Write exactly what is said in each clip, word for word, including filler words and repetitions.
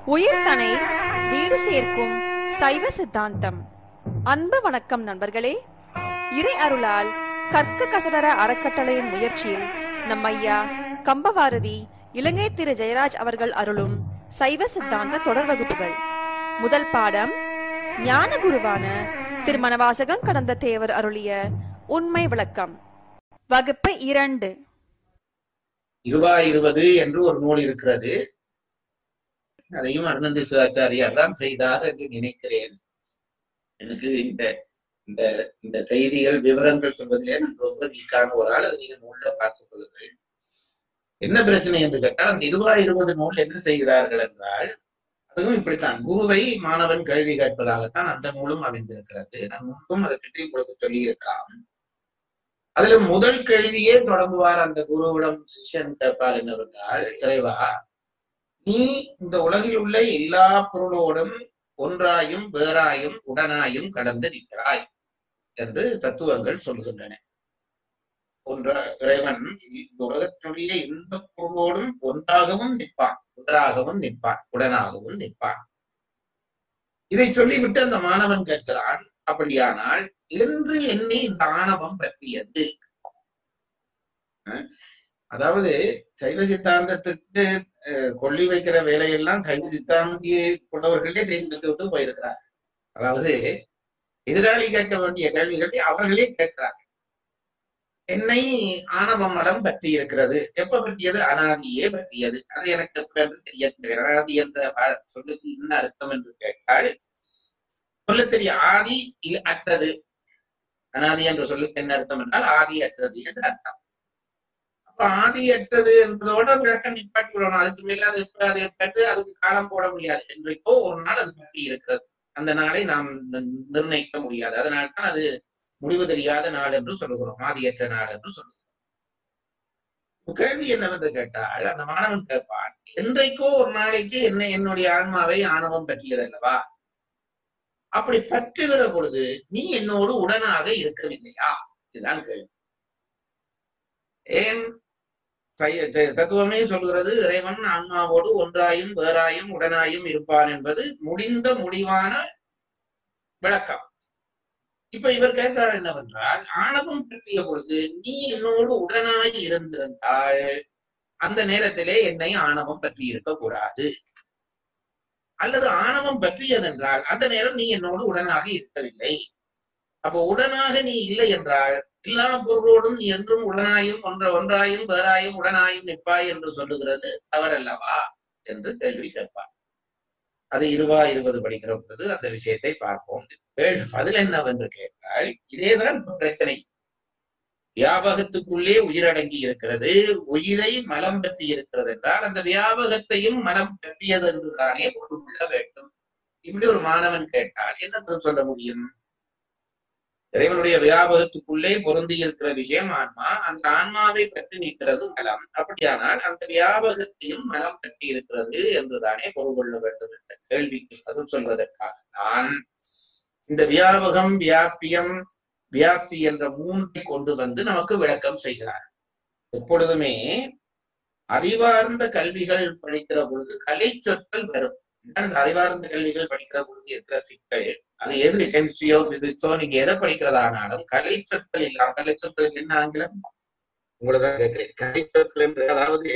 உயிர்தனை வீடு சேர்க்கும் சைவ சித்தாந்தம். அன்பு வணக்கம் நண்பர்களே. இறை அருளால் கற்க கசடர அறக்கட்டளையின் முயற்சியில் நம் ஐயா கம்பவாரதி இலங்கை திரு ஜெயராஜ் அவர்கள் அருளும் சைவ சித்தாந்த தொடர் வகுப்புகள். முதல் பாடம் ஞான குருவான திருமணவாசகம் கடந்த தேவர் அருளிய உண்மை விளக்கம். வகுப்பு இரண்டு. இருவா இருபது என்று ஒரு நூல் இருக்கிறது. அதையும் அருணந்தி சிவாச்சாரியார் தான் செய்தார் என்று நினைக்கிறேன். எனக்கு இந்த இந்த இந்த செய்திகள் விவரங்கள் சொல்வதிலே நான் ரொம்ப வீக்கான ஒரு ஆள். அதை நீங்க நூல்ல பார்த்துக் கொள்ளுங்கள். என்ன பிரச்சனை என்று கேட்டால், அந்த இருவா இருபது நூல் என்ன செய்கிறார்கள் என்றால், அதுவும் இப்படித்தான். குருவை மாணவன் கேள்வி கேட்பதாகத்தான் அந்த நூலும் அமைந்திருக்கிறது. நான் முன்பும் அதை பற்றி உங்களுக்கு சொல்லி இருக்கலாம். அதுல முதல் கேள்வியே தொடங்குவார் அந்த குருவிடம். சிஷ்யன் கேட்பார் என்னவென்றால், இறைவா, நீ இந்த உலகில் உள்ள எல்லா பொருளோடும் ஒன்றாயும் வேறாயும் உடனாயும் கடந்து நிற்கிறாய் என்று தத்துவங்கள் சொல்லுகின்றன. ஒன்ற இறைவன் இந்த உலகத்தினுடைய எந்த பொருளோடும் ஒன்றாகவும் நிற்பான், ஒன்றாகவும் நிற்பான், உடனாகவும் நிற்பான். இதை சொல்லிவிட்டு அந்த மாணவன் கேட்கிறான், அப்படியானால் என்று என்னை இந்த ஆணவம் பற்றியது? அதாவது சைவ சித்தாந்தத்துக்கு கொல்லி வைக்கிற வேலையெல்லாம் சைவ சித்தாந்தியை கொண்டவர்களே செய்து வைத்து விட்டு போயிருக்கிறார். அதாவது எதிராளி கேட்க வேண்டிய கேள்விகளை அவர்களே கேட்கிறாங்க. என்னை ஆணவ மடம் பற்றி இருக்கிறது. எப்ப பற்றியது? அனாதியே பற்றியது. அது எனக்கு எப்ப என்று தெரிய. அனாதி என்ற சொல்லுக்கு என்ன அர்த்தம் என்று கேட்டால், சொல்ல தெரிய ஆதி அற்றது. அனாதி என்ற சொல்லுக்கு என்ன அர்த்தம் என்றால் ஆதி அற்றது என்று அர்த்தம். அப்ப ஆதி அற்றது என்பதோட விளக்கம் நிப்பாட்டி விடணும். அதுக்கு மேல அது எப்ப அதை பற்றி அதுக்கு காலம் போட முடியாது. என்றைக்கோ ஒரு நாள் அது பற்றி இருக்கிறது. அந்த நாளை நாம் நிர்ணயிக்க முடியாது. அதனால்தான் அது முடிவு தெரியாத நாள் என்று சொல்லுகிறோம், ஆதியற்ற நாள் என்று சொல்லுகிறோம். கேள்வி என்னவென்று கேட்டால், அந்த மாணவன் கேட்பான், என்றைக்கோ ஒரு நாளைக்கு என்ன என்னுடைய ஆன்மாவை ஆணவம் பற்றியது அல்லவா? அப்படி பற்றுகிற பொழுது நீ என்னோடு உடனாக இருக்கவில்லையா? இதுதான் கேள்வி. ஏன் தத்துவமே சொல்கிறது, இறைவன் ஆன்மாவோடு ஒன்றாயும் வேறாயும் உடனாயும் இருப்பான் என்பது முடிந்த முடிவான விளக்கம். இப்ப இவர் கேட்கிறார் என்னவென்றால், ஆணவம் பற்றிய பொழுது நீ என்னோடு உடனாய் இருந்திருந்தால் அந்த நேரத்திலே என்னை ஆணவம் பற்றி இருக்க கூடாது. அல்லது ஆணவம் பற்றியதென்றால் அந்த நேரம் நீ என்னோடு உடனாக இருக்கவில்லை. அப்போ உடனாக நீ இல்லை என்றால் எல்லா பொருளோடும் நீ என்றும் உடனாயும் ஒன்ற ஒன்றாயும் வேறாயும் உடனாயும் நிற்பாய் என்று சொல்லுகிறது தவறல்லவா என்று கேள்வி கேட்பார். அது இருவா இருபது படிக்கிற பொழுது அந்த விஷயத்தை பார்ப்போம். பதில் என்னவென்று கேட்டால், இதேதான் பிரச்சனை. வியாபகத்துக்குள்ளே உயிரடங்கி இருக்கிறது. உயிரை மலம் பற்றி இருக்கிறது என்றால் அந்த வியாபகத்தையும் மலம் பற்றியது என்றுதானே பொருள் கொள்ள வேண்டும். இப்படி ஒரு மாணவன் கேட்டால் என்ன சொல்ல முடியும்? இறைவனுடைய வியாபகத்துக்குள்ளே பொருந்தி இருக்கிற விஷயம் ஆன்மா. அந்த ஆன்மாவை பற்றி நிற்கிறது மலம். அப்படியானால் அந்த வியாபகத்தையும் மலம் பற்றி இருக்கிறது என்றுதானே பொருள் கொள்ள வேண்டும் என்ற கேள்விக்கு பதில் சொல்வதற்காக நான் இந்த வியாபகம், வியாபியம், வியாப்தி என்ற மூன்றை கொண்டு வந்து நமக்கு விளக்கம் செய்கிறார். எப்பொழுதுமே அறிவார்ந்த கல்விகள் படிக்கிற பொழுது கலை சொற்கள் வரும். அந்த அறிவார்ந்த கல்விகள் படிக்கிற பொழுது இருக்கிற சிக்கல், அது எது கெமிஸ்ட்ரியோ பிசிக்ஸோ நீங்க எதை படிக்கிறதானாலும் கலை சொற்கள் இல்லாம, கலை சொற்கள் என்ன ஆங்கிலம் உங்களதான் கேட்கிறேன். கலை சொற்கள் என்று, அதாவது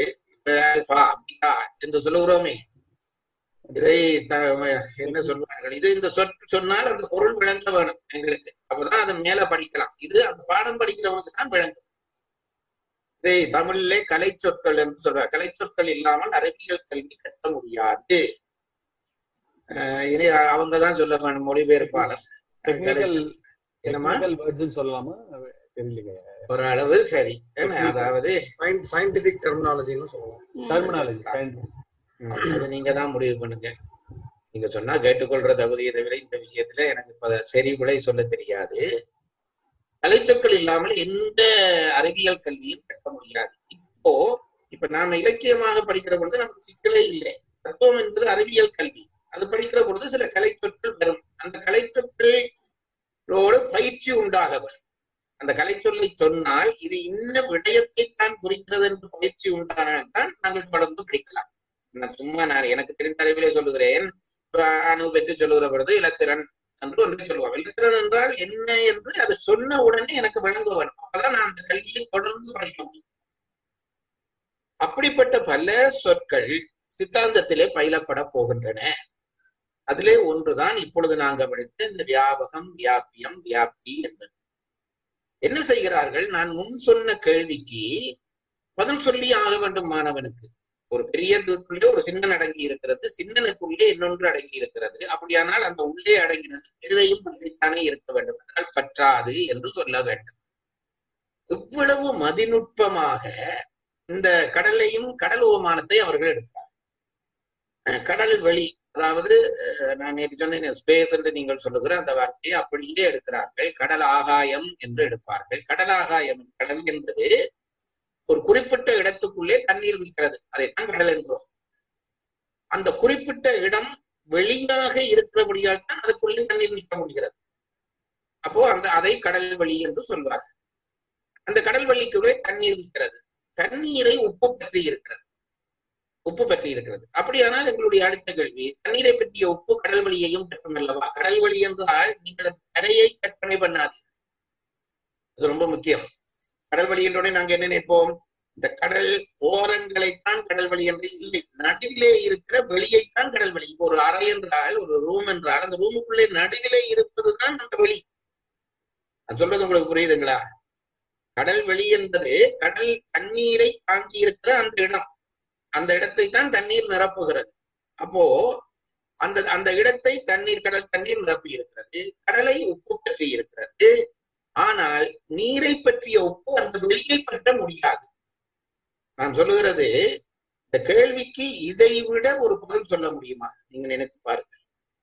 என்று சொல்லுகிறோமே, இதை என்ன சொல்வார்கள், இது இந்த சொற் சொன்னால் அந்த பொருள் விளங்க வேணும் எங்களுக்கு. அப்பதான் அதன் மேல படிக்கலாம். இது அந்த பாடம் படிக்கிறவனுக்கு தான் விளங்கும். இதை தமிழிலே கலை சொற்கள் என்று சொல்றார். கலை சொற்கள் இல்லாமல் அறிவியல் கல்வி கற்க முடியாது. இனி அவங்கதான் சொல்ல வேணும், மொழிபெயர்ப்பாளர். என்னமா சொல்லலாமா தெரியல, ஒரு அளவு சரி. அதாவது சயின்டிபிக் டெர்மினாலஜின்னு சொல்லலாம். டெர்மினாலஜி அது நீங்க தான் முடிவு பண்ணுங்க. நீங்க சொன்னா கேட்டுக்கொள்ற தகுதியை தவிர இந்த விஷயத்துல எனக்கு இப்ப சரி விலை சொல்ல தெரியாது. கலைச்சொற்கள் இல்லாமல் எந்த அறிவியல் கல்வியும் கற்க முடியாது. இப்போ இப்ப நாம இலக்கியமாக படிக்கிற பொழுது நமக்கு சிக்கலே இல்லை. தத்துவம் என்பது அறிவியல் கல்வி. அது படிக்கிற பொழுது சில கலை சொற்கள் வரும். அந்த கலை சொற்களோடு பயிற்சி உண்டாக வரும். அந்த கலை சொல்லை சொன்னால் இது இன்ன விடயத்தை தான் குறிக்கிறது என்று பயிற்சி உண்டானால் தான் நாங்கள் தொடர்ந்து படிக்கலாம். நான் சும்மா நான் எனக்கு தெரிந்த அளவிலே சொல்லுகிறேன். அணு பெற்று சொல்லுகிற பொழுது இலத்திரன் என்று ஒன்று சொல்லுவாங்க. இலத்திரன் என்றால் என்ன என்று அது சொன்ன உடனே எனக்கு விளங்க வரும். அப்பதான் நான் அந்த கல்வியை தொடர்ந்து படிக்க முடியும். அப்படிப்பட்ட பல சொற்கள் சித்தாந்தத்திலே பயிலப்பட போகின்றன. அதிலே ஒன்றுதான் இப்பொழுது நாங்க படித்த இந்த வியாபகம், வியாபியம், வியாப்தி என்பது. என்ன செய்கிறார்கள்? நான் முன் சொன்ன கேள்விக்கு பதில் சொல்லி ஆக வேண்டும் மாணவனுக்கு. ஒரு பெரியதுக்குள்ளே ஒரு சின்னன் அடங்கி இருக்கிறது, சின்னனுக்குள்ளே இன்னொன்று அடங்கி இருக்கிறது. அப்படியானால் அந்த உள்ளே அடங்கினது எதையும் பற்றித்தானே இருக்க வேண்டும் என்றால் பற்றாது என்று சொல்ல வேண்டும். இவ்வளவு மதிநுட்பமாக இந்த கடலையும் கடல் உபமானத்தை அவர்கள் எடுத்தார். கடல் வெளி, அதாவது நான் நேற்று சொன்னேன் ஸ்பேஸ் என்று நீங்கள் சொல்லுகிற அந்த வார்த்தையை அப்படியே எடுக்கிறார்கள். கடல் ஆகாயம் என்று எடுப்பார்கள். கடல் ஆகாயம், கடல் என்பது ஒரு குறிப்பிட்ட இடத்துக்குள்ளே தண்ணீர் நிற்கிறது, அதைத்தான் கடல் என்றோம். அந்த குறிப்பிட்ட இடம் வெளியாக இருக்கிறபடியால் தான் அதுக்குள்ளே தண்ணீர் நிற்க முடிகிறது. அப்போ அந்த அதை கடல் வெளி என்று சொல்வார்கள். அந்த கடல் வெளிக்குள்ளே தண்ணீர் நிற்கிறது. தண்ணீரை உப்பு பற்றி இருக்கிறது, உப்பு பற்றி இருக்கிறது. அப்படியானால் எங்களுடைய அடுத்த கேள்வி, தண்ணீரை பற்றிய உப்பு கடல் வழியையும் பெற்றும் அல்லவா? கடல் வழி என்றால் நீங்கள் கரையை கற்பனை பண்ணாதீர்கள், அது ரொம்ப முக்கியம். கடல் வழி என்றோடனே நாங்க என்ன நினைப்போம்? இந்த கடல் ஓரங்களைத்தான் கடல் வழி என்று இல்லை, நடுவிலே இருக்கிற வெளியைத்தான் கடல் வழி. இப்போ ஒரு அறை என்றால், ஒரு ரூம் என்றால், அந்த ரூமுக்குள்ளே நடுவிலே இருப்பதுதான் அந்த வெளி. அது சொல்றது உங்களுக்கு புரியுதுங்களா? கடல் வெளி என்பது கடல் தண்ணீரை தாங்கி இருக்கிற அந்த இடம், அந்த இடத்தை தான் தண்ணீர் நிரப்புகிறது. அப்போ அந்த அந்த இடத்தை தண்ணீர், கடல் தண்ணீர் நிரப்பி இருக்கிறது. கடலை உப்பு பற்றி இருக்கிறது. ஆனால் நீரை பற்றிய உப்பு அந்த வெளியை பற்ற முடியாது. நான் சொல்லுகிறது, இந்த கேள்விக்கு இதை விட ஒரு பதில் சொல்ல முடியுமா? நீங்க நினைச்சு பாருங்க.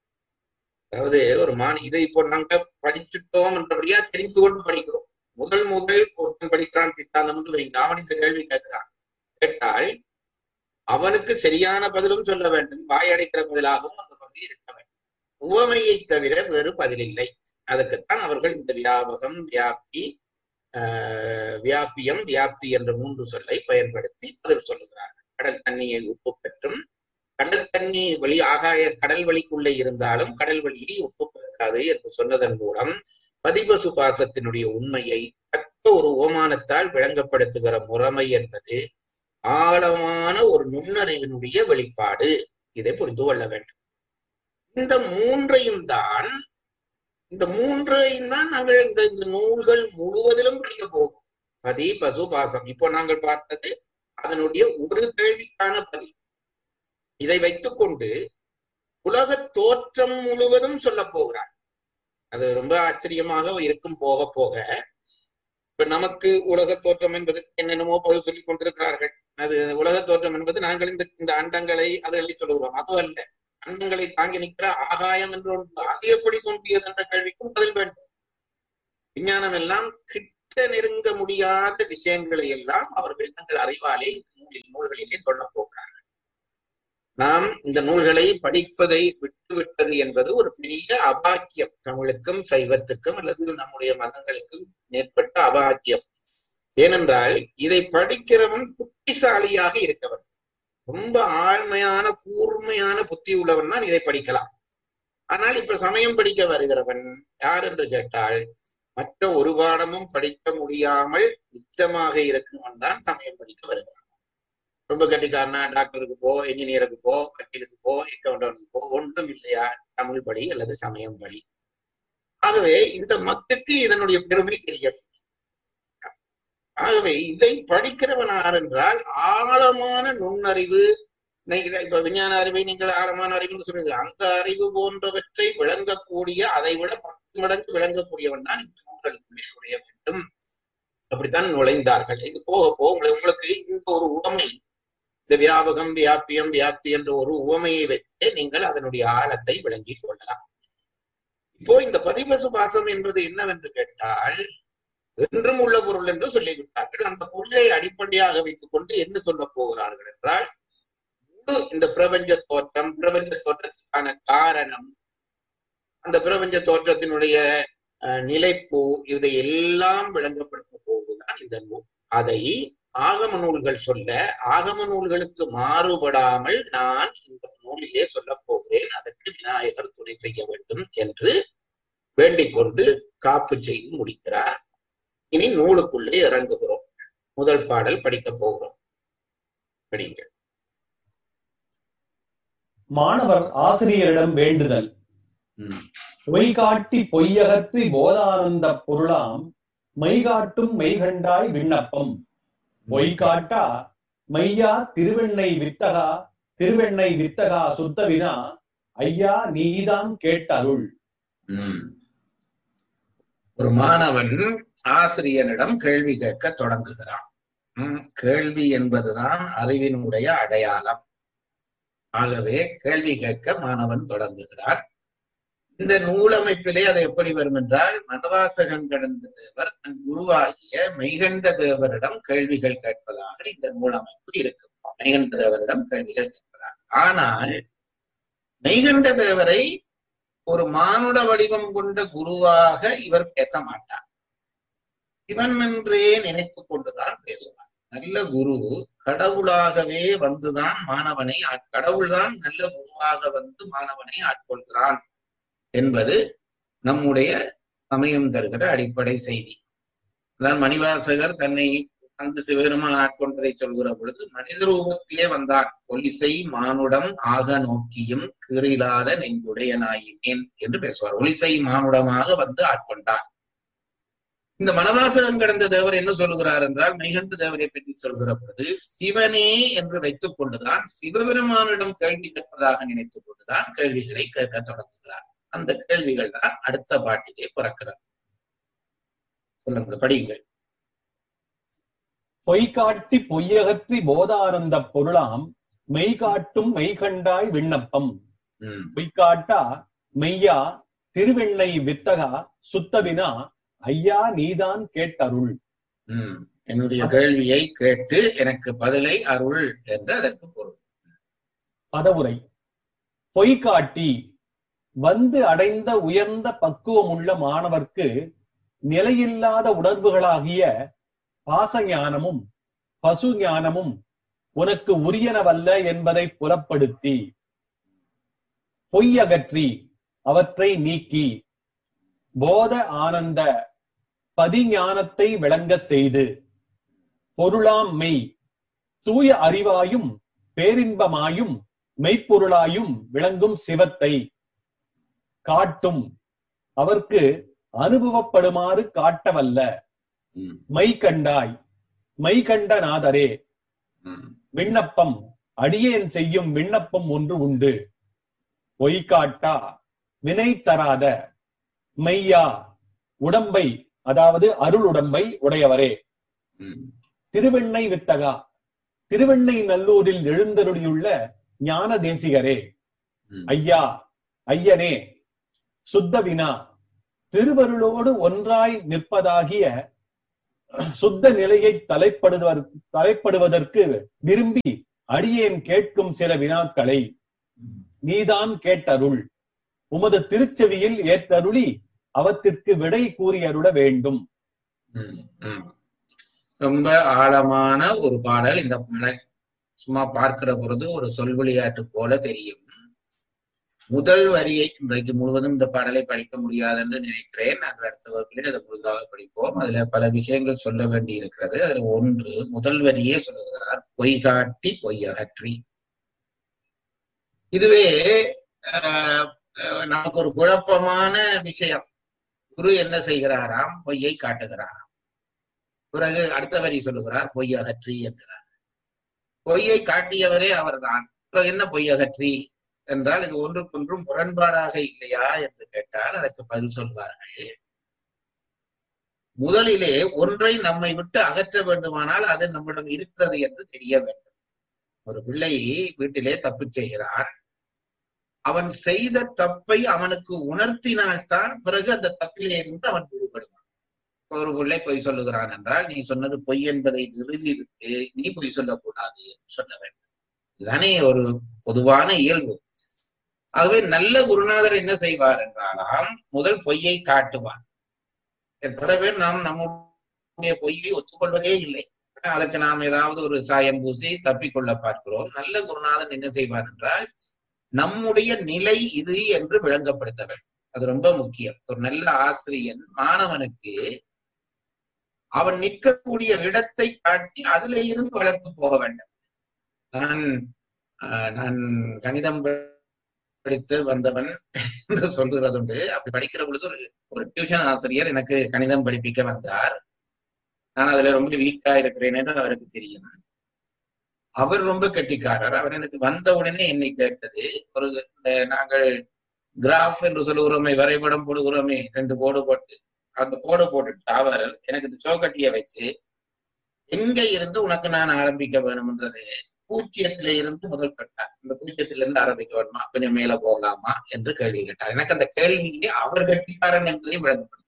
அதாவது ஒரு மான், இதை இப்போ நாங்க படிச்சுட்டோம் என்றபடியா தெரிந்து கொண்டு படிக்கிறோம். முதல் முதல் ஒருத்தன் படிக்கிறான் சித்தாந்தம் என்று வைங்க, அவன் இந்த கேள்வி கேட்கிறான். கேட்டால் அவனுக்கு சரியான பதிலும் சொல்ல வேண்டும், வாயடைக்கிற பதிலாகவும் அந்த பதில் இருக்க வேண்டும். உவமையை தவிர வேறு பதில் இல்லை. அதுக்குத்தான் அவர்கள் இந்த வியாபகம், வியாப்தி, ஆஹ் வியாபியம், வியாப்தி என்ற மூன்று சொல்லை பயன்படுத்தி பதில் சொல்லுகிறார்கள். கடல் தண்ணியை உப்பு பெற்றும், கடல் தண்ணி வெளி ஆகாய கடல் வழிக்குள்ளே இருந்தாலும் கடல் வழியை உப்பு பெறாது என்று சொன்னதன் மூலம் பதிபசு பாசத்தினுடைய உண்மையை தக்க ஒரு ஓமானத்தால் விளங்கப்படுத்துகிற முறைமை என்பது ஆழமான ஒரு நுண்ணறிவினுடைய வெளிப்பாடு. இதை புரிந்து கொள்ள வேண்டும். இந்த மூன்றையும் தான் இந்த மூன்றையும் தான் நாங்கள் இந்த இந்த நூல்கள் முழுவதிலும் படிக்க போகும். பதி, பசு, பாசம். இப்போ நாங்கள் பார்த்தது அதனுடைய ஒரு கேள்விக்கான பதில். இதை வைத்துக் கொண்டு உலக தோற்றம் முழுவதும் சொல்ல போகிறார். அது ரொம்ப ஆச்சரியமாக இருக்கும் போக போக. இப்ப நமக்கு உலக தோற்றம் என்பது என்னென்னமோ பதில் சொல்லிக் கொண்டிருக்கிறார்கள். அது உலக தோற்றம் என்பது நாங்கள் இந்த இந்த அண்டங்களை அதுகளை சொல்லுகிறோம். அதுவும் அல்ல, அண்டங்களை தாங்கி நிற்கிற ஆகாயம் என்று ஒன்று, அது எப்படி தோன்றியது என்ற கேள்விக்கும் பதில் வேண்டும். விஞ்ஞானம் எல்லாம் கிட்ட நெருங்க முடியாத விஷயங்களை எல்லாம் அவர்கள் தங்கள் அறிவாலே நூலில் நூல்களிலே சொல்ல போகிறார்கள். நாம் இந்த நூல்களை படிப்பதை விட்டுவிட்டது என்பது ஒரு பெரிய அபாக்கியம். தமிழுக்கும் சைவத்துக்கும் அல்லது நம்முடைய மதங்களுக்கும் ஏற்பட்ட அபாக்கியம். ஏனென்றால் இதை படிக்கிறவன் புத்திசாலியாக இருக்கவன், ரொம்ப ஆழ்மையான கூர்மையான புத்தி உள்ளவன் தான் இதை படிக்கலாம். ஆனால் இப்ப சமயம் படிக்க வருகிறவன் யார் என்று கேட்டால், மற்ற ஒரு பாடமும் படிக்க முடியாமல் நிச்சயமாக இருக்கிறவன் தான் சமயம் படிக்க வருகிறான். ரொம்ப கட்டிக்காரனா, டாக்டருக்கு போ, என்ஜினியருக்கு போ, வக்கீலுக்கு போ, அக்கௌண்டன்ட்டுக்கு போ, ஒன்றும் இல்லையா, தமிழ் படி அல்லது சமயம் படி. ஆகவே இந்த மக்களுக்கு இதனுடைய பெருமை தெரியும். ஆகவே இதை படிக்கிறவன் யார் என்றால் ஆழமான நுண்ணறிவு. இப்ப விஞ்ஞான அறிவை நீங்கள் ஆழமான அறிவுன்னு சொல்றீங்க, அந்த அறிவு போன்றவற்றை விளங்கக்கூடிய, அதை விட பத்து மடங்கு விளங்கக்கூடியவன் தான் இந்த நூல்களுக்குள்ளே நுழைய வேண்டும். அப்படித்தான் நுழைந்தார்கள். இது போக போக உங்களுக்கு இந்த ஒரு உவமை, இந்த வியாபகம், வியாபியம், வியாப்தி என்ற ஒரு உவமையை வைத்து நீங்கள் அதனுடைய ஆழத்தை விளங்கி கொள்ளலாம். இப்போ இந்த பதிபசு பாசம் என்பது என்னவென்று கேட்டால், என்றும் உள்ள பொருள் என்று சொல்லிவிட்டார்கள். அந்த பொருளை அடிப்படையாக வைத்துக் கொண்டு என்ன சொல்ல போகிறார்கள் என்றால், முழு இந்த பிரபஞ்ச தோற்றம், பிரபஞ்ச தோற்றத்திற்கான காரணம், அந்த பிரபஞ்ச தோற்றத்தினுடைய அஹ் நிலைப்பு, இதை எல்லாம் விளங்கப்படுத்த போவதுதான் இந்த நூல். அதை ஆகம நூல்கள் சொல்ல ஆகம நூல்களுக்கு மாறுபடாமல் நான் இந்த நூலிலே சொல்லப் போகிறேன், அதற்கு விநாயகர் துணை செய்ய வேண்டும் என்று வேண்டிக் கொண்டு காப்பு செய்து முடிக்கிறார். இனி நூலுக்குள்ளே இறங்குகிறோம். முதல் பாடல் படிக்கப் போகிறோம். படிங்க. மாணவர் ஆசிரியரிடம் வேண்டுதல். பொய்காட்டி பொய்யகற்றி போதானந்த பொருளாம் மெய்காட்டும் மெய்கண்டாய் விண்ணப்பம். பொய்காட்டா மையா திருவெண்ணை வித்தகா திருவெண்ணை வித்தகா சுத்தவினா ஐயா நீதான் கேட்டருள். ஒரு மாணவன் ஆசிரியனிடம் கேள்வி கேட்க தொடங்குகிறான். உம் கேள்வி என்பதுதான் அறிவினுடைய அடையாளம். ஆகவே கேள்வி கேட்க மாணவன் தொடங்குகிறான். இந்த நூலமைப்பிலே அது எப்படி வரும் என்றால், மனவாசகம் கடந்த தேவர் தன் குருவாகிய மெய்கண்ட தேவரிடம் கேள்விகள் கேட்பதாக இந்த நூலமைப்பு இருக்கும். மெய்கண்ட தேவரிடம் கேள்விகள் கேட்பதாக. ஆனால் மெய்கண்ட தேவரை ஒரு மானுட வடிவம் கொண்ட குருவாக இவர் பேச மாட்டார். இவன் என்றே நினைத்து கொண்டுதான் பேசுவார். நல்ல குரு கடவுளாகவே வந்துதான் மாணவனை கடவுள்தான் நல்ல குருவாக வந்து மாணவனை ஆட்கொள்கிறான் என்பது நம்முடைய சமயம் தருகிற அடிப்படை செய்தி. அதான் மணிவாசகர் தன்னை அந்த சிவபெருமான் ஆட்கொண்டதை சொல்கிற பொழுது மனித ரூபத்திலே வந்தார். ஒலிசை மானுடம் ஆக நோக்கியும் கீறிலாத நெஞ்சுடையனாயினேன் என்று பேசுவார். ஒலிசை மானுடமாக வந்து ஆட்கொண்டார். இந்த மனவாசகம் கடந்த தேவர் என்ன சொல்லுகிறார் என்றால், மெய்கண்ட தேவரை பற்றி சொல்கிற பொழுது சிவனே என்று வைத்துக் கொண்டுதான் சிவபெருமானிடம் கேள்வி கேட்பதாக நினைத்துக் கொண்டுதான் கேள்விகளை கேட்க தொடங்குகிறார். அந்த கேள்விகள் தான் அடுத்த பாட்டிலே பிறக்கிறது. சொல்லுங்க, படியுங்கள். பொய்காட்டி பொய்யகற்றி போதானந்த பொருளாம் மெய்காட்டும் மெய்கண்டாய் விண்ணப்பம். பொய்காட்டா மெய்யா திருவெண்ணை வித்தகா சுத்தவினா ஐயா நீதான் கேட்டருள். உம் என்னுடைய கேள்வியை கேட்டு எனக்கு பதிலை அருள் என்று அதற்கு பொருள். பதவுரை. பொய்காட்டி வந்து அடைந்த உயர்ந்த பக்குவமுள்ள மாணவர்க்கு நிலையில்லாத உணர்வுகளாகிய பாசஞானமும் பசு ஞானமும் உனக்கு உரியனவல்ல என்பதை புலப்படுத்தி பொய்யகற்றி அவற்றை நீக்கி போத ஆனந்த பதிஞானத்தை விளங்க செய்து பொருளாம் மெய் தூய அறிவாயும் பேரின்பமாயும் மெய்ப்பொருளாயும் விளங்கும் சிவத்தை காட்டும் அவர்க்கு அனுபவப்படுமாறு காட்டவல்ல மை கண்டாய் மை கண்ட நாதரே. விண்ணப்பம் அடியேன் செய்யும் விண்ணப்பம் ஒன்று உண்டு. பொய்காட்டா வினை தராத மெய்யா உடம்பை அதாவது அருள் உடம்பை உடையவரே. திருவெண்ணை வித்தகா திருவெண்ணை நல்லூரில் எழுந்தருளியுள்ள ஞான தேசிகரே. ஐயா ஐயனே. சுத்தவினா திருவருளோடு ஒன்றாய் நிற்பதாகிய சுத்த நிலையை தலைப்படுவ தலைப்படுவதற்கு விரும்பி அடியேன் கேட்கும் சில வினாக்களை நீதான் கேட்டருள். உமது திருச்செவியில் ஏற்றருளி அவற்றிற்கு விடை கூறியருள வேண்டும். ரொம்ப ஆழமான ஒரு பாடல். இந்த பாடல் சும்மா பார்க்கிற பொழுது ஒரு சொல் விளையாட்டு போல தெரியும். முதல் வரியை இன்றைக்கு முழுவதும் இந்த பாடலை படிக்க முடியாது என்று நினைக்கிறேன். அந்த அடுத்த வகுப்பிலே அதை முழுதாக படிப்போம். அதுல பல விஷயங்கள் சொல்ல வேண்டி இருக்கிறது. அதுல ஒன்று, முதல் வரியே சொல்லுகிறார் பொய்காட்டி பொய்யகற்றி. இதுவே ஆஹ் நமக்கு ஒரு குழப்பமான விஷயம். குரு என்ன செய்கிறாராம்? பொய்யை காட்டுகிறாராம். பிறகு அடுத்த வரி சொல்லுகிறார் பொய் அகற்றி என்கிறார். பொய்யை காட்டியவரே அவர்தான். பிறகு என்ன பொய் அகற்றி என்றால் இது ஒன்றுக்கொன்றும் முரண்பாடாக இல்லையா என்று கேட்டால் அதற்கு பதில் சொல்வார்கள். முதலிலே ஒன்றை நம்மை விட்டு அகற்ற வேண்டுமானால் அது நம்மிடம் இருக்கிறது என்று தெரிய வேண்டும். ஒரு பிள்ளை வீட்டிலே தப்பு செய்கிறான். அவன் செய்த தப்பை அவனுக்கு உணர்த்தினால்தான் பிறகு அந்த தப்பிலே இருந்து அவன் விடுபடுவான். ஒரு பிள்ளை பொய் சொல்லுகிறான் என்றால் நீ சொன்னது பொய் என்பதை நிறுவிவிட்டு நீ பொய் சொல்லக்கூடாது என்று சொல்ல வேண்டும். இதுதானே ஒரு பொதுவான இயல்பு. ஆகவே நல்ல குருநாதர் என்ன செய்வார் என்றாலாம், முதல் பொய்யை காட்டுவார். பல பேர் நாம் நம்முடைய பொய்யை ஒத்துக்கொள்வதே இல்லை. அதற்கு நாம் ஏதாவது ஒரு சாயம் பூசி தப்பிக்கொள்ள பார்க்கிறோம். நல்ல குருநாதன் என்ன செய்வார் என்றால் நம்முடைய நிலை இது என்று விளங்கப்படுத்த வேண்டும். அது ரொம்ப முக்கியம். ஒரு நல்ல ஆசிரியன் மாணவனுக்கு அவன் நிற்கக்கூடிய இடத்தை காட்டி அதுல இருந்து வளர்த்து போக வேண்டும். நான் நான் கணிதம் படித்து வந்தவன் என்று சொல்கிறது உண்டு. அப்படி படிக்கிற பொழுது ஒரு ஒரு டியூஷன் ஆசிரியர் எனக்கு கணிதம் படிப்பிக்க வந்தார். நான் அதுல ரொம்ப வீக்கா இருக்கிறேன் என்று அவருக்கு தெரியும். அவர் ரொம்ப கெட்டிக்காரர். அவர் எனக்கு வந்த உடனே என்னை கேட்டது, ஒரு நாங்கள் கிராஃப் என்று சொல்லுகிறோமே, வரைபடம் போடுகிறோமே, ரெண்டு கோடு போட்டு அந்த கோடு போட்டுட்டு அவர் எனக்கு இந்த சோக்கட்டியை வச்சு எங்க இருந்து உனக்கு நான் ஆரம்பிக்க வேணும்ன்றது பூஜ்ஜியத்தில இருந்து முதல் கட்டார். இந்த பூஜ்ஜியத்தில இருந்து ஆரம்பிக்க வேணுமா, கொஞ்சம் மேல போகலாமா என்று கேள்வி கேட்டார். எனக்கு அந்த கேள்வியிலே அவர் கெட்டிக்காரன் என்பதை விளங்கப்படுத்தி,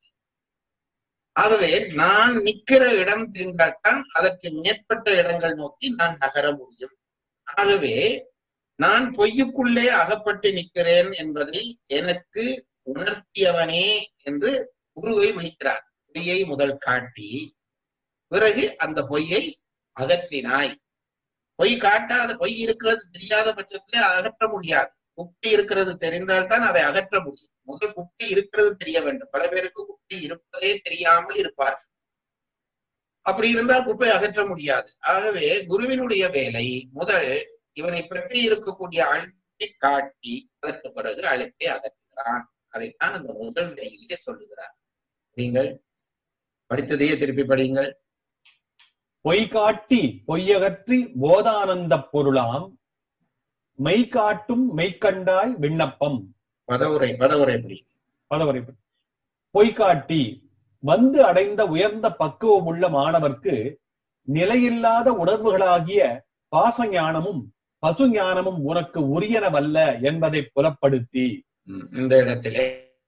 ஆகவே நான் நிக்கிற இடம் தெரிந்தால்தான் அதற்கு மேற்பட்ட இடங்கள் நோக்கி நான் நகர முடியும். ஆகவே நான் பொய்யுக்குள்ளே அகப்பட்டு நிற்கிறேன் என்பதை எனக்கு உணர்த்தியவனே என்று குருவை விழிக்கிறார். பொய்யை முதல் காட்டி பிறகு அந்த பொய்யை அகற்றினாய். பொய் காட்டாத, பொய் இருக்கிறது தெரியாத பட்சத்திலே அதை அகற்ற முடியாது. குப்பை இருக்கிறது தெரிந்தால்தான் அதை அகற்ற முடியும். முதல் குப்பை இருக்கிறது தெரிய வேண்டும். பல பேருக்கு குப்பை இருப்பதே தெரியாமல் இருப்பார்கள். அப்படி இருந்தால் குப்பை அகற்ற முடியாது. ஆகவே குருவினுடைய வேலை முதல் இவனை பற்றி இருக்கக்கூடிய அழுத்தை காட்டி அதற்கு பிறகு அழுத்தை அகற்றுகிறான். அதைத்தான் அந்த முதல் நிலையிலே சொல்லுகிறார். நீங்கள் படித்ததையே திருப்பி படியுங்கள். பொய் காட்டி பொய்யகற்றி போதானந்த பொருளாம் மெய் காட்டும் மெய்கண்டாய் விண்ணப்பம். பதவுரை பதவுரை எப்படி பதவுரை பொய் காட்டி வந்து அடைந்த உயர்ந்த பக்குவம் உள்ள மாணவர்க்கு நிலையில்லாத உணர்வுகளாகிய பாசஞானமும் பசு ஞானமும் உனக்கு உரியனவல்ல என்பதை புலப்படுத்தி. இந்த இடத்திலே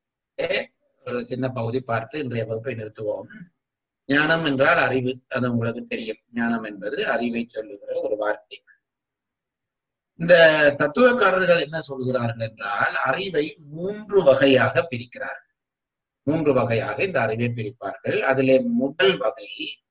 ஒரு சின்ன பகுதி பார்த்து இன்றைய வகுப்பை நிறுத்துவோம். ஞானம் என்றால் அறிவு, அது உங்களுக்கு தெரியும். ஞானம் என்பது அறிவை சொல்லுகிற ஒரு வார்த்தை. இந்த தத்துவக்காரர்கள் என்ன சொல்கிறார்கள் என்றால் அறிவை மூன்று வகையாக பிரிக்கிறார்கள். மூன்று வகையாக இந்த அறிவை பிரிப்பார்கள். அதிலே முதல் வகை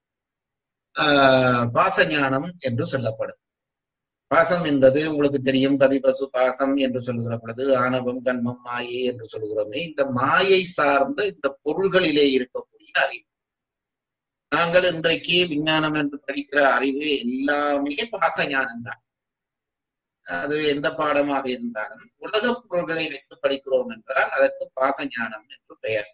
ஆஹ் பாசஞானம் என்று சொல்லப்படும். பாசம் என்பது உங்களுக்கு தெரியும். பதிபசு பாசம் என்று சொல்லுகிற பொழுது ஆணவம் கண்மம் மாயை என்று சொல்லுகிறோமே, இந்த மாயை சார்ந்த இந்த பொருள்களிலே இருக்கக்கூடிய அறிவு. நாங்கள் இன்றைக்கு விஞ்ஞானம் என்று படிக்கிற அறிவு எல்லாமே பாச ஞானம் தான். அது எந்த பாடமாக இருந்தாலும் உலக பொருள்களை வைத்து படிக்கிறோம் என்றால் அதற்கு பாச ஞானம் என்று பெயர்.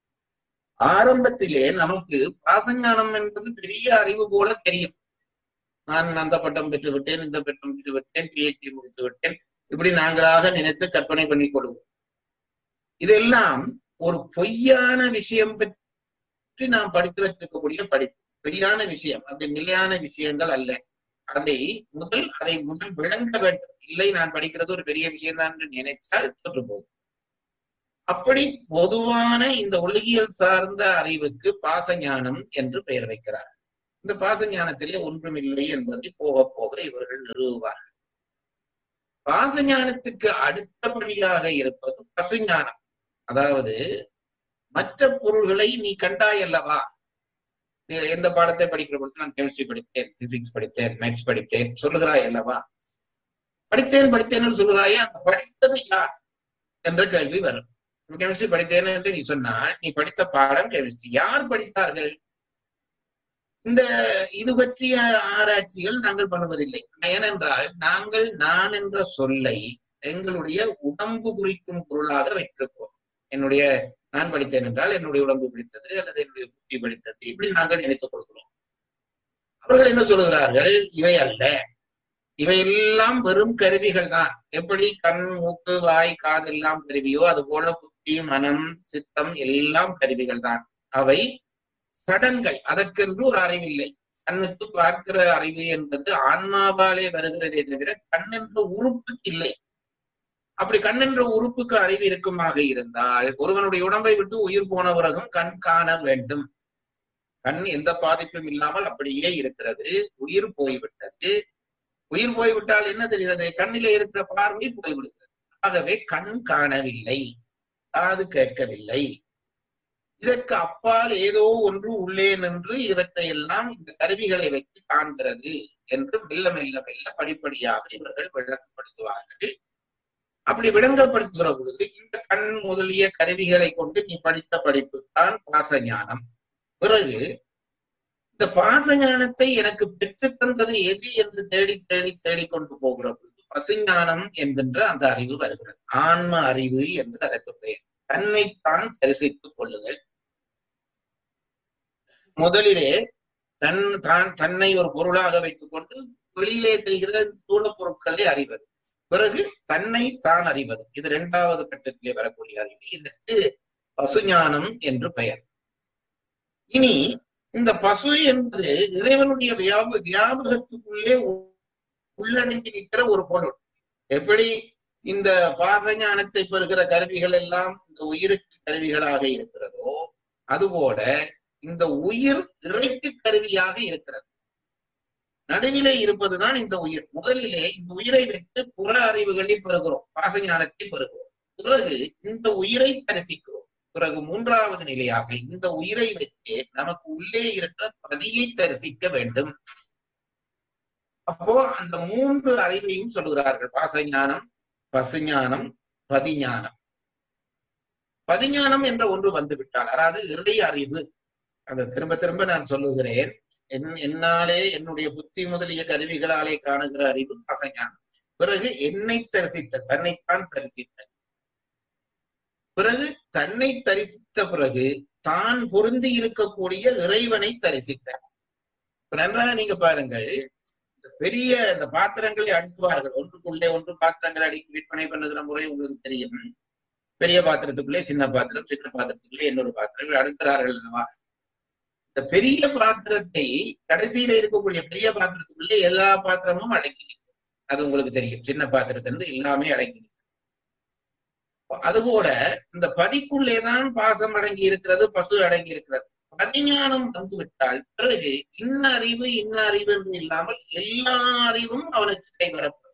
ஆரம்பத்திலே நமக்கு பாசஞானம் என்பது பெரிய அறிவு போல தெரியும். நான் அந்த பட்டம் பெற்று விட்டேன், இந்த பட்டம் பெற்று விட்டேன், பிஹெச்டி முடித்து விட்டேன், இப்படி நாங்களாக நினைத்து கற்பனை பண்ணிக் கொள்வோம். இதெல்லாம் ஒரு பொய்யான விஷயம் பற்றி நாம் படித்து வச்சிருக்கக்கூடிய படிப்பு. பொய்யான விஷயம், அது நிலையான விஷயங்கள் அல்ல. அதை முதல் அதை முதல் விளங்க வேண்டும். இல்லை, நான் படிக்கிறது ஒரு பெரிய விஷயம் தான் என்று நினைச்சால் தோற்று போகும். அப்படி பொதுவான இந்த உலகியல் சார்ந்த அறிவுக்கு பாசஞானம் என்று பெயர் வைக்கிறார். இந்த பாசஞானத்திலே ஒன்றுமில்லை என்பதை போக போக இவர்கள் நிறுவுவார்கள். பாசஞானத்துக்கு அடுத்தபடியாக இருப்பது பசுஞானம். அதாவது மற்ற பொருள்களை நீ கண்டாய் அல்லவா. எந்த பாடத்தை படிக்கிற பொழுது நான் கெமிஸ்ட்ரி படித்தேன், பிசிக்ஸ் படித்தேன், மேத்ஸ் படித்தேன் சொல்லுகிறாய் அல்லவா. படித்தேன் படித்தேன் சொல்லுகிறாயே, அந்த படித்தது யார் என்ற கேள்வி வரும். கெமிஸ்ட்ரி படித்தேன் என்று நீ சொன்னால் நீ படித்த பாடம் கெமிஸ்ட்ரி. யார் படித்தார்கள்? இந்த இது பற்றிய ஆராய்ச்சிகள் நாங்கள் பண்ணுவதில்லை. ஏனென்றால் நாங்கள் நான் என்ற சொல்லை எங்களுடைய உடம்பு குறிக்கும் பொருளாக வைத்திருப்போம். என்னுடைய நான் படித்தேன் என்றால் என்னுடைய உடம்பு பிடித்தது அல்லது என்னுடைய புத்தி படித்தது, இப்படி நாங்கள் நினைத்துக் கொள்கிறோம். அவர்கள் என்ன சொல்லுகிறார்கள்? இவை அல்ல, இவையெல்லாம் வெறும் கருவிகள் தான். எப்படி கண், மூக்கு, வாய், காது எல்லாம் கருவியோ அது போல புத்தி, மனம், சித்தம் எல்லாம் கருவிகள் தான். அவை சடங்கள், அதற்கென்று ஒரு அறிவில்லை. கண்ணுக்கு பார்க்கிற அறிவு என்பது ஆன்மாவாலே வருகிறதே தவிர கண் என்ற உறுப்புக்கு இல்லை. அப்படி கண் என்ற உறுப்புக்கு அறிவு இருக்குமாக இருந்தால் ஒருவனுடைய உடம்பை விட்டு உயிர் போன பிறகும் கண் காண வேண்டும். கண் எந்த பாதிப்பும் இல்லாமல் அப்படியே இருக்கிறது. உயிர் போய்விட்டது. உயிர் போய்விட்டால் என்ன தெரிகிறது? கண்ணிலே இருக்கிற பார்வை போய்விடுகிறது. ஆகவே கண் காணவில்லை, காது கேட்கவில்லை, இதற்கு அப்பால் ஏதோ ஒன்று உள்ளே நின்று இவற்றை எல்லாம் இந்த கருவிகளை வைத்து காண்கிறது என்று மெல்ல மெல்ல மெல்ல படிப்படியாக இவர்கள் விளக்கப்படுத்துவார்கள். அப்படி விளங்கப்படுத்துகிற பொழுது இந்த கண் முதலிய கருவிகளை கொண்டு நீ படித்த படிப்பு தான் பாசஞானம். பிறகு இந்த பாசஞானத்தை எனக்கு பெற்று தந்தது எது என்று தேடி தேடி தேடி கொண்டு போகிற பொழுது பசுஞானம் என்கின்ற அந்த அறிவு வருகிறது. ஆன்ம அறிவு என்று அதற்கு பெயர். தன்னைத்தான் தரிசித்துக் கொள்ளுங்கள். முதலிலே தன் தான் தன்னை ஒரு பொருளாக வைத்துக் கொண்டு வெளியிலே தெரிகிற ஸ்தூல பொருட்களை அறிவது. பிறகு தன்னை தான் அறிவது. இது இரண்டாவது கட்டத்திலே வரக்கூடிய அறிவு. இதற்கு பசுஞானம் என்று பெயர். இனி இந்த பசு என்பது இறைவனுடைய வியாப வியாபகத்துக்குள்ளே உள்ளடங்கி நிற்கிற ஒரு பொருள். எப்படி இந்த பாசஞானத்தை பெறுகிற கருவிகள் எல்லாம் இந்த உயிருக்கு கருவிகளாக இருக்கிறதோ அதுபோல இந்த உயிர் இறைக்கு கருவியாக இருக்கிறது. நடுவிலே இருப்பதுதான் இந்த உயிர். முதலிலே இந்த உயிரை வைத்து புற அறிவுகளை பெறுகிறோம், பாசஞானத்தை பெறுகிறோம். பிறகு இந்த உயிரை தரிசிக்கிறோம். பிறகு மூன்றாவது நிலையாக இந்த உயிரை வைத்து நமக்கு உள்ளே இருக்கிற பதியை தரிசிக்க வேண்டும். அப்போ அந்த மூன்று அறிவையும் சொல்லுகிறார்கள். பாசஞானம், பசுஞானம், பதிஞானம். பதிஞானம் என்ற ஒன்று வந்து விட்டால், அதாவது இறை அறிவு. அதை திரும்ப திரும்ப நான் சொல்லுகிறேன். என் என்னாலே என்னுடைய புத்தி முதலிய கருவிகளாலே காணுகிற அறிவு பாசஞானம். பிறகு என்னை தரிசித்த, தன்னைத்தான் தரிசித்த. பிறகு தன்னை தரிசித்த பிறகு தான் பொருந்தி இருக்கக்கூடிய இறைவனை தரிசித்த. நன்றாக நீங்க பாருங்கள், பெரிய இந்த பாத்திரங்களை அடுக்குவார்கள். ஒன்றுக்குள்ளே ஒன்று பாத்திரங்களை அடுக்கி விற்பனை பண்ணுகிற முறை உங்களுக்கு தெரியும். பெரிய பாத்திரத்துக்குள்ளே சின்ன பாத்திரம், சின்ன பாத்திரத்துக்குள்ளே இன்னொரு பாத்திரம் அடுக்கிறார்கள் அல்லவா? இந்த பெரிய பாத்திரத்தை கடைசியில இருக்கக்கூடிய பெரிய பாத்திரத்துக்குள்ளே எல்லா பாத்திரமும் அடங்கி நிற்கும். அது உங்களுக்கு தெரியும். சின்ன பாத்திரத்திலிருந்து எல்லாமே அடங்கி நிற்கும். அதுபோல இந்த பதிக்குள்ளேதான் பாசம் அடங்கி இருக்கிறது, பசு அடங்கி இருக்கிறது. பதிஞானம் வந்துவிட்டால் பிறகு இன்ன அறிவு இன்ன அறிவு என்று இல்லாமல் எல்லா அறிவும் அவனுக்கு கைவரப்படும்.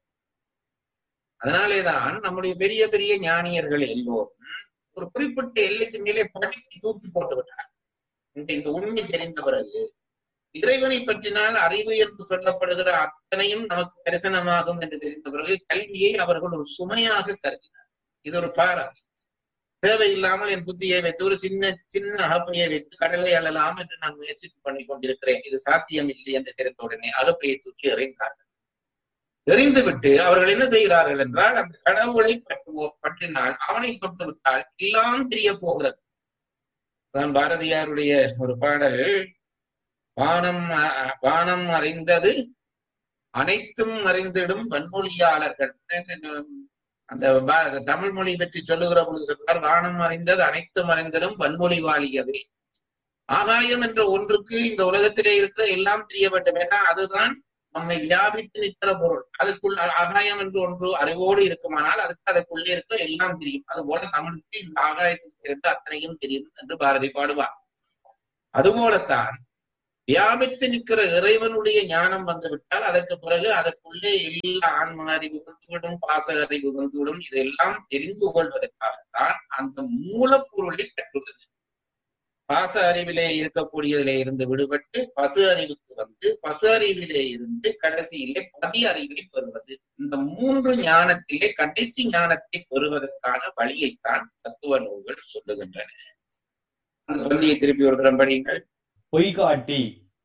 அதனாலேதான் நம்முடைய பெரிய பெரிய ஞானியர்கள் எல்லோரும் ஒரு குறிப்பிட்ட எல்லைக்கு மேலே படித்து தூக்கி போட்டு விட்டார். இந்த உண்மை தெரிந்த பிறகு இறைவனை பற்றினால் அறிவு என்று சொல்லப்படுகிற அத்தனையும் நமக்கு தரிசனமாகும் என்று தெரிந்த பிறகு கல்வியை அவர்கள் ஒரு சுமையாக கருதினார். இது ஒரு பாரம். தேவையில்லாமல் என் புத்தியை வைத்து ஒரு சின்ன சின்ன அகப்பையை வைத்து கடலை அழலாம் என்று நான் முயற்சி பண்ணி கொண்டிருக்கிறேன். இது சாத்தியம் இல்லை என்று தெரிந்த உடனே அகப்பையை தூக்கி எறிந்தார்கள். எறிந்து விட்டு அவர்கள் என்ன செய்கிறார்கள் என்றால், அந்த கடவுளை பற்றுவோ பற்றினால் அவனை தொட்டு விட்டால் எல்லாம் தெரிய போகிறது. தான் பாரதியாருடைய ஒரு பாடல், வானம் வானம் அறிந்தது அனைத்தும் அறிந்திடும் வன்மொழியாளர்கள். அந்த தமிழ் மொழி பற்றி சொல்லுகிற பொழுது சொல்றார், வானம் அறிந்தது அனைத்தும் அறிந்திடும் வன்மொழி வாழியவே. ஆகாயம் என்ற ஒன்றுக்கு இந்த உலகத்திலே இருக்கிற எல்லாம் தெரிய வேண்டும். ஏன்னா அதுதான் நம்மை வியாபித்து நிற்கிற பொருள். அதுக்குள் ஆகாயம் என்று ஒன்று அறிவோடு இருக்குமானால் அதுக்கு அதற்குள்ளே இருக்கிற எல்லாம் தெரியும். அதுபோல தமிழுக்கு இந்த ஆகாயத்துக்கு இருந்து அத்தனையும் தெரியும் என்று பாரதி பாடுவார். அதுபோலத்தான் வியாபித்து நிற்கிற இறைவனுடைய ஞானம் வந்துவிட்டால் அதற்கு பிறகு அதற்குள்ளே எல்லா ஆன்ம அறிவு வந்துவிடும், பாச அறிவு வந்துவிடும். இதெல்லாம் தெரிந்து கொள்வதற்காகத்தான் அந்த மூலப்பொருளை கற்றுவது. பாச அறிவிலே இருக்கக்கூடியதிலே இருந்து விடுபட்டு பசு அறிவுக்கு வந்து பசு அறிவிலே இருந்து கடைசியிலே பதி அறிவை பெறுவது. இந்த மூன்று ஞானத்திலே கடைசி ஞானத்தை பெறுவதற்கான வழியைத்தான் தத்துவ நூல்கள் சொல்லுகின்றன. அந்த பந்தியை திருப்பி ஒரு தரம் படியுங்கள். பொய்காட்டி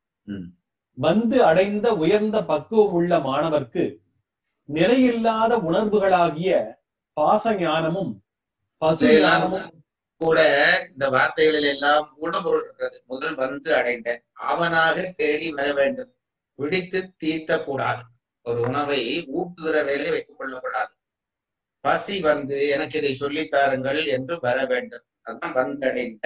வந்து அடைந்த உயர்ந்த பக்குவம் உள்ள மாணவர்க்கு நிலையில்லாத உணர்வுகளாகிய பாச ஞானமும் பசு ஞானமும் கூட இந்த வார்த்தைகளில் எல்லாம் கூட பொருள் இருக்கிறது. முதல் வந்து அடைந்த, அவனாக தேடி வர வேண்டும். பிடித்து தீர்த்த கூடாது. ஒரு உணவை ஊட்டுகிற வேலை வைத்துக் கொள்ளக்கூடாது. பசி வந்து எனக்கு இதை சொல்லித்தாருங்கள் என்று வர வேண்டும். அதுதான் வந்தடைந்த.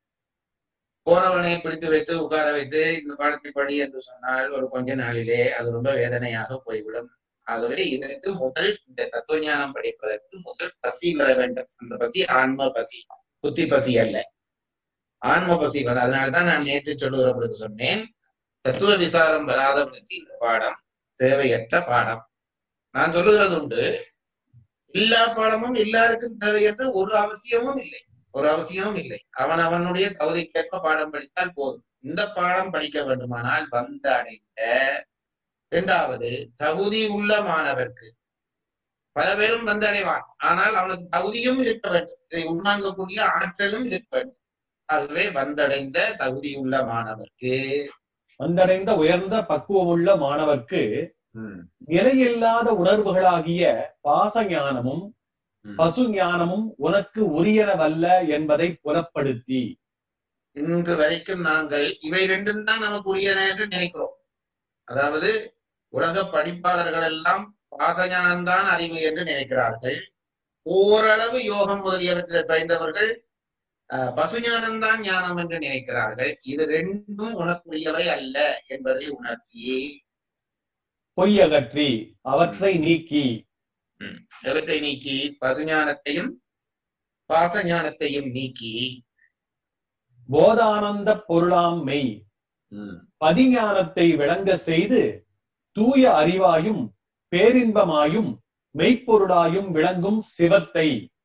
போனவனை பிடித்து வைத்து உட்கார வைத்து இந்த பாடத்தை படி என்று சொன்னால் ஒரு கொஞ்ச நாளிலே அது ரொம்ப வேதனையாக போய்விடும். ஆகவே இதற்கு முதல் இந்த தத்துவ ஞானம் படிப்பதற்கு முதல் பசி வர வேண்டும். அந்த பசி ஆன்ம பசி, புத்தி பசி அல்ல, ஆன்ம பசி. அதனால்தான் நான் நேற்று சொல்லுகிற பொழுது சொன்னேன், தத்துவ விசாரம் வராதவனுக்கு இந்த பாடம் தேவையற்ற பாடம். நான் சொல்லுகிறது உண்டு, எல்லா பாடமும் எல்லாருக்கும் தேவையற்ற ஒரு அவசியமும் இல்லை. ஒரு அவசியமும் இல்லை. அவன் அவனுடைய தகுதிக்கேற்ப பாடம் படித்தால் போதும். இந்த பாடம் படிக்க வேண்டுமானால் வந்து அடைந்த இரண்டாவது தகுதி உள்ள மாணவர்க்கு, பல பேரும் வந்து அடைவான், ஆனால் அவனுக்கு தகுதியும் இருக்க வேண்டும், இதை உள்வாங்கக்கூடிய ஆற்றலும் இருக்க வேண்டும். ஆகவே வந்தடைந்த தகுதியுள்ள மாணவர்க்கு, வந்தடைந்த உயர்ந்த பக்குவமுள்ள மாணவர்க்கு நிலையில்லாத உணர்வுகளாகிய பாச ஞானமும் பசு ஞானமும் உனக்கு உரியனவல்ல என்பதை புலப்படுத்தி. இன்று வரைக்கும் நாங்கள் இவை ரெண்டும் தான் நமக்கு உரியன என்று நினைக்கிறோம். அதாவது உலக படிப்பாளர்கள் எல்லாம் பாசஞானம்தான் அறிவு என்று நினைக்கிறார்கள். ஓரளவு யோகம் முதலியவற்றை பயந்தவர்கள் அஹ் பசுஞானம்தான் ஞானம் என்று நினைக்கிறார்கள். இது ரெண்டும் உனக்குரியவை அல்ல என்பதை உணர்த்தி பொய்யகற்றி அவற்றை நீக்கி, எவற்றை நீக்கி? பசுஞானத்தையும் பாசஞானத்தையும் நீக்கி போதானந்த பொருளாம் மெய் பதிஞானத்தை விளங்க செய்து தூய அறிவாயும் பேரின்பமாயும் மெய்ப்பொருளாயும் விளங்கும் சிவத்தை.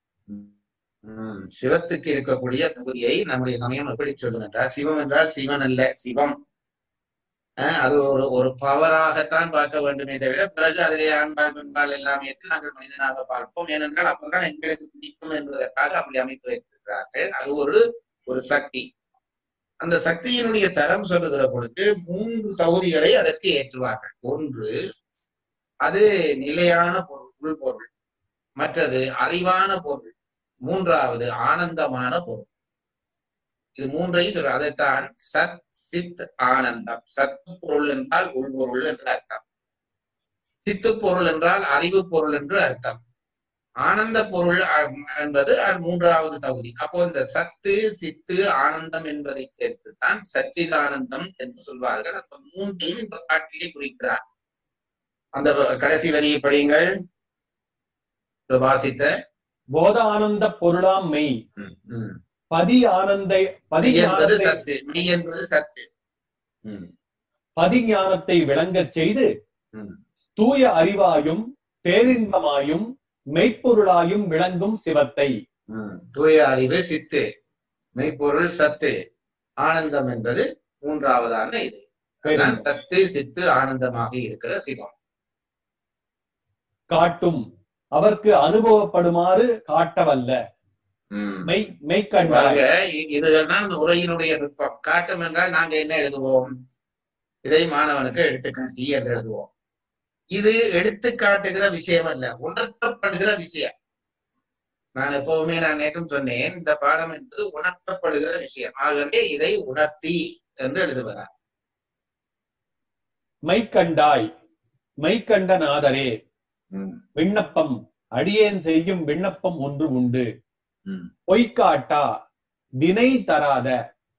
உம் சிவத்துக்கு இருக்கக்கூடிய தகுதியை நம்முடைய சமயம் எப்படி சொல்லும் என்றால், சிவம் என்றால் சிவன் அல்ல, சிவம். அஹ் அது ஒரு ஒரு பவராகத்தான் பார்க்க வேண்டுமே தவிர பிறகு அதிலே ஆண்பால் பெண்பால் எல்லாமே நாங்கள் மனிதனாக பார்ப்போம். ஏனென்றால் அப்பதான் எங்களுக்கு பிடிக்கும் என்பதற்காக அப்படி அமைத்து வைத்திருக்கிறார்கள். அது ஒரு ஒரு சக்தி. அந்த சக்தியினுடைய தரம் சொல்லுகிற பொழுது மூன்று தகுதிகளை அதற்கு ஏற்றுவார்கள். ஒன்று, அது நிலையான பொருள், உள்பொருள். மற்றது அறிவான பொருள். மூன்றாவது ஆனந்தமான பொருள். இது மூன்றையும் சொல்ற. அதைத்தான் சத் சித் ஆனந்தம். சத்து பொருள் என்றால் உள்பொருள் என்று அர்த்தம். சித்து பொருள் என்றால் அறிவு பொருள் என்று அர்த்தம். ஆனந்த பொருள் என்பது மூன்றாவது தகுதி. அப்போ இந்த சத்து சித்து ஆனந்தம் என்பதை சேர்த்துதான் சச்சிதானந்தம் என்று சொல்வார்கள். அந்த மூன்றையும் இந்த பாட்டிலே குறிக்கிறார். அந்த கடைசி வரியை படியுங்கள். வாசித்த போதானந்த பொருளாம் மெய் பதி ஆனந்த பதி என்பது சத்து, மெய் என்பது சத்து. பதிஞானத்தை விளங்கச் செய்து தூய அறிவாயும் பேரின்பமாயும் மெய்ப்பொருளாயும் விளங்கும் சிவத்தை. தூய அறிவு சித்து, மெய்ப்பொருள் சத்து, ஆனந்தம் என்பது மூன்றாவதான இது. சத்து சித்து ஆனந்தமாக இருக்கிற சிவம். காட்டும் அவருக்கு அனுபவப்படுமாறு காட்டவல்ல மெய் மெய்கண்டாக. இதுதான் இந்த உரையினுடைய நுட்பம். காட்டும் என்றால் நாங்க என்ன எழுதுவோம்? இதை மாணவனுக்கு எடுத்துக்காட்டி என்று எழுதுவோம். இது எடுத்து காட்டுகிற விஷயம் அல்ல, உணர்த்தப்படுகிற விஷயம். நான் எப்பவுமே நான் நேற்றும் சொன்னேன், இந்த பாடம் என்பது உணர்த்தப்படுகிற விஷயம். ஆகவே இதை உணர்த்தி என்று எழுதுகிறார். மெய்கண்டாய் மெய்கண்ட நாதரே, விண்ணப்பம் அடியேன் செய்யும் விண்ணப்பம் ஒன்று உண்டு. பொய்காட்டா வினை தராத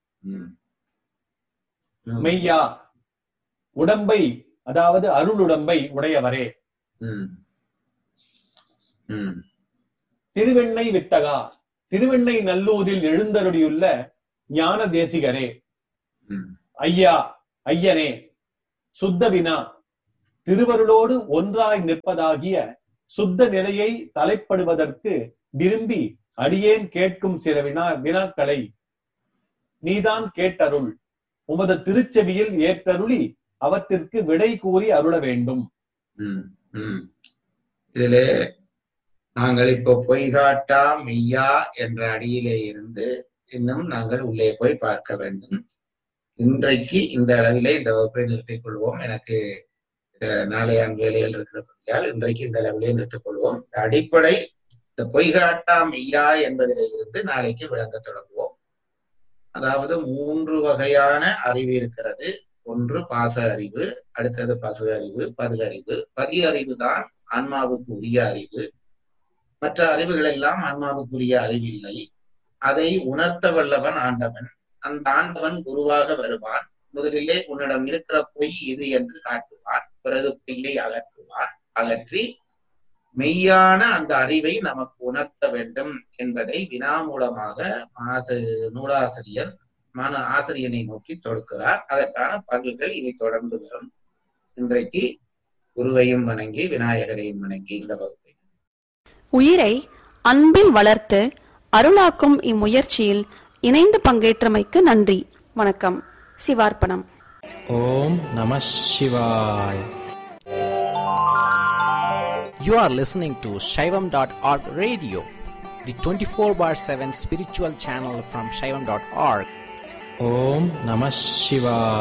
மெய்யா உடம்பை, அதாவது அருளுடம்பை உடையவரே. திருவெண்ணை வித்தகா, திருவெண்ணை நல்லூரில் எழுந்தருளியுள்ள ஞான தேசிகரே. ஐயா ஐயனே, சுத்த வினா திருவருளோடு ஒன்றாய் நிற்பதாகிய சுத்த நிலையை தலைப்படுவதற்கு விரும்பி அடியேன் கேட்கும் சில வினா வினாக்களை நீதான் கேட்டருள். உமது திருச்செவியில் ஏற்றருளி அவற்றிற்கு விடை கூறி அருள வேண்டும். இதிலே நாங்கள் இப்போ பொய்காட்டா மெய்யா என்ற அடியிலே இருந்து இன்னும் நாங்கள் உள்ளே போய் பார்க்க வேண்டும். இன்றைக்கு இந்த அளவிலே இந்த வகுப்பை நிறுத்திக் கொள்வோம். எனக்கு நாளைய வேலைகள் இருக்கிறபடியால் இன்றைக்கு இந்த அளவிலே நிறுத்திக் கொள்வோம். அடிப்படை இந்த பொய்காட்டா மெய்யா என்பதிலே இருந்து நாளைக்கு விளங்க தொடங்குவோம். அதாவது மூன்று வகையான அறிவு இருக்கிறது. ஒன்று பாச அறிவு, அடுத்தது பசு அறிவு, பது அறிவு. பதி அறிவு தான் ஆன்மாவுக்கு உரிய அறிவு. மற்ற அறிவுகள் எல்லாம் ஆன்மாவுக்குரிய அறிவில்லை. அதை உணர்த்த வல்லவன் ஆண்டவன். அந்த ஆண்டவன் குருவாக வருவான். முதலிலே உன்னிடம் இருக்கிற பொய் இது என்று காட்டுவான். பிறகு பொய்யை அகற்றுவான். அகற்றி மெய்யான அந்த அறிவை நமக்கு உணர்த்த வேண்டும் என்பதை வினா மூலமாக ஆச நூலாசிரியர் மான ஆசிரியனை நோக்கி தொடுக்கிறார். அதற்கான பங்குகள் இனி தொடர்ந்து வரும். இன்றைக்கு குருவையும் வணங்கி விநாயகரையும் வணங்கி இந்த வகுப்பை உயிரை அன்பில் வளர்த்து அருளாக்கும் இம்முயற்சியில் இணைந்து பங்கேற்றமைக்கு நன்றி. வணக்கம். சிவார்ப்பணம். ஓம் நம சிவாய். You are listening to Shaivam dot org radio, the twenty-four bar seven spiritual channel from Shaivam dot org. Om Namah Shivaya.